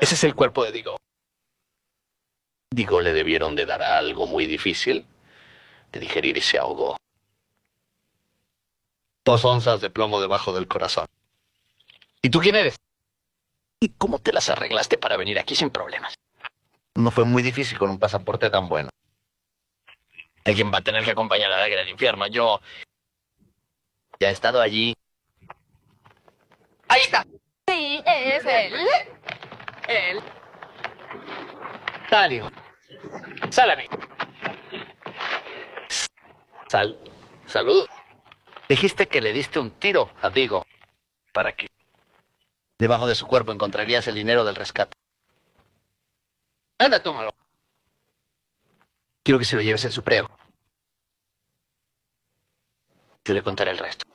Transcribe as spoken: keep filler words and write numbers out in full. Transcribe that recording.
Ese es el cuerpo de Digo. Digo, le debieron de dar algo muy difícil de digerir y se ahogó. Dos onzas de plomo debajo del corazón. ¿Y tú quién eres? ¿Y cómo te las arreglaste para venir aquí sin problemas? No fue muy difícil con un pasaporte tan bueno. Alguien va a tener que acompañar a la guerra del infierno. Yo Ya he estado allí. ¡Ahí está! Sí, es él. Él. Sal, hijo. Sal, amigo. Sal. Salud. Dijiste que le diste un tiro a Digo. ¿Para qué? Debajo de su cuerpo encontrarías el dinero del rescate. Anda, tómalo. Quiero que se lo lleves en su prego. Yo le contaré el resto.